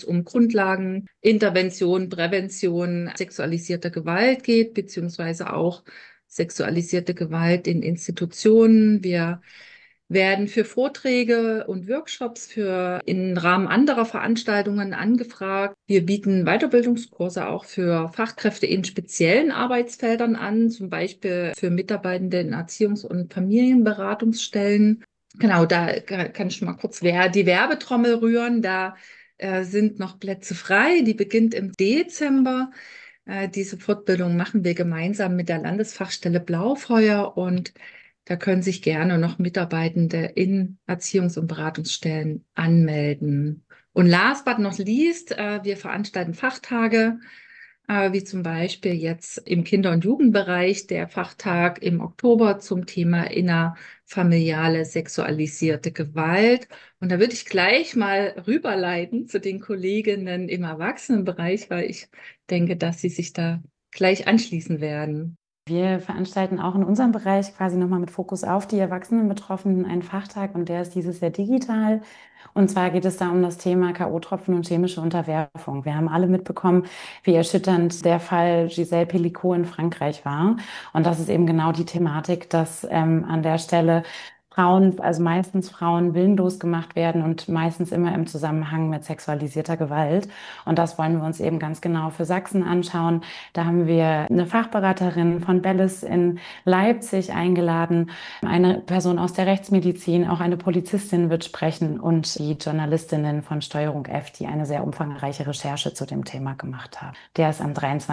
um Grundlagenintervention, Prävention sexualisierter Gewalt geht, beziehungsweise auch sexualisierte Gewalt in Institutionen. Wir werden für Vorträge und Workshops im Rahmen anderer Veranstaltungen angefragt. Wir bieten Weiterbildungskurse auch für Fachkräfte in speziellen Arbeitsfeldern an, zum Beispiel für Mitarbeitende in Erziehungs- und Familienberatungsstellen. Genau, da kann ich mal kurz die Werbetrommel rühren. Da sind noch Plätze frei. Die beginnt im Dezember. Diese Fortbildung machen wir gemeinsam mit der Landesfachstelle Blaufeuer und da können sich gerne noch Mitarbeitende in Erziehungs- und Beratungsstellen anmelden. Und last but not least, wir veranstalten Fachtage, wie zum Beispiel jetzt im Kinder- und Jugendbereich der Fachtag im Oktober zum Thema innerfamiliale sexualisierte Gewalt. Und da würde ich gleich mal rüberleiten zu den Kolleginnen im Erwachsenenbereich, weil ich denke, dass sie sich da gleich anschließen werden. Wir veranstalten auch in unserem Bereich quasi nochmal mit Fokus auf die Erwachsenenbetroffenen einen Fachtag und der ist dieses Jahr digital. Und zwar geht es da um das Thema K.O.-Tropfen und chemische Unterwerfung. Wir haben alle mitbekommen, wie erschütternd der Fall Gisèle Pelicot in Frankreich war. Und das ist eben genau die Thematik, dass an der Stelle Frauen, also meistens Frauen, willenlos gemacht werden und meistens immer im Zusammenhang mit sexualisierter Gewalt. Und das wollen wir uns eben ganz genau für Sachsen anschauen. Da haben wir eine Fachberaterin von Bellis in Leipzig eingeladen, eine Person aus der Rechtsmedizin, auch eine Polizistin wird sprechen und die Journalistinnen von Steuerung F, die eine sehr umfangreiche Recherche zu dem Thema gemacht haben. Der ist am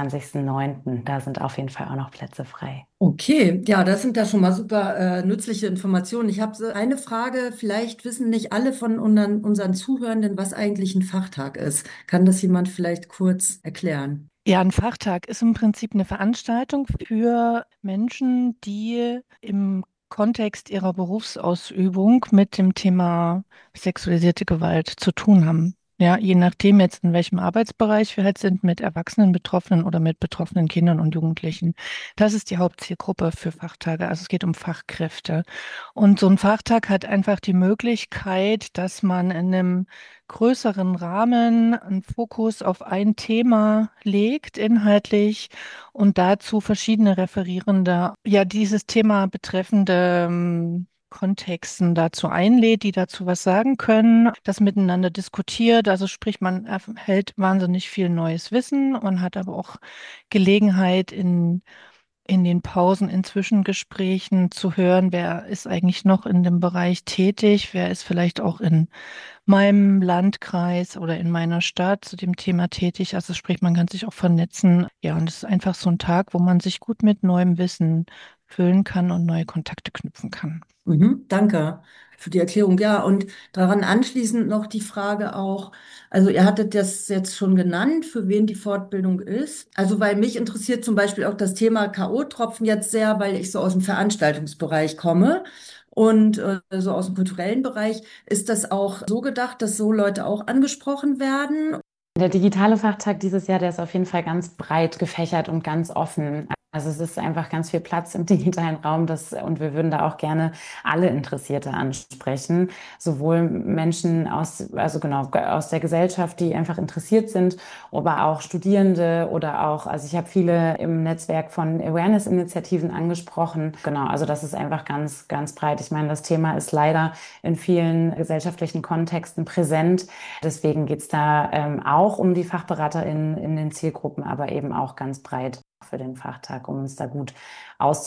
23.09. Da sind auf jeden Fall auch noch Plätze frei. Okay, ja, das sind ja schon mal super nützliche Informationen. Ich habe so eine Frage, vielleicht wissen nicht alle von unseren Zuhörenden, was eigentlich ein Fachtag ist. Kann das jemand vielleicht kurz erklären? Ja, ein Fachtag ist im Prinzip eine Veranstaltung für Menschen, die im Kontext ihrer Berufsausübung mit dem Thema sexualisierte Gewalt zu tun haben. Ja, je nachdem jetzt, in welchem Arbeitsbereich wir halt sind, mit erwachsenen Betroffenen oder mit betroffenen Kindern und Jugendlichen. Das ist die Hauptzielgruppe für Fachtage. Also es geht um Fachkräfte. Und so ein Fachtag hat einfach die Möglichkeit, dass man in einem größeren Rahmen einen Fokus auf ein Thema legt, inhaltlich, und dazu verschiedene Referierende, ja, dieses Thema betreffende Kontexten dazu einlädt, die dazu was sagen können, das miteinander diskutiert. Also sprich, man erhält wahnsinnig viel neues Wissen, man hat aber auch Gelegenheit in den Pausen, in Zwischengesprächen zu hören, wer ist eigentlich noch in dem Bereich tätig, wer ist vielleicht auch in meinem Landkreis oder in meiner Stadt zu dem Thema tätig. Also sprich, man kann sich auch vernetzen. Ja, und es ist einfach so ein Tag, wo man sich gut mit neuem Wissen füllen kann und neue Kontakte knüpfen kann. Mhm, danke für die Erklärung. Ja, und daran anschließend noch die Frage auch, also ihr hattet das jetzt schon genannt, für wen die Fortbildung ist. Also weil mich interessiert zum Beispiel auch das Thema K.O.-Tropfen jetzt sehr, weil ich so aus dem Veranstaltungsbereich komme und so aus dem kulturellen Bereich. Ist das auch so gedacht, dass so Leute auch angesprochen werden? Der digitale Fachtag dieses Jahr, der ist auf jeden Fall ganz breit gefächert und ganz offen. Also es ist einfach ganz viel Platz im digitalen Raum, und wir würden da auch gerne alle Interessierte ansprechen. Sowohl Menschen also genau, aus der Gesellschaft, die einfach interessiert sind, aber auch Studierende oder auch, also ich habe viele im Netzwerk von Awareness-Initiativen angesprochen. Genau, also das ist einfach ganz, ganz breit. Ich meine, das Thema ist leider in vielen gesellschaftlichen Kontexten präsent. Deswegen geht's da auch um die FachberaterInnen in den Zielgruppen, aber eben auch ganz breit für den Fachtag, um uns da gut auszuprobieren.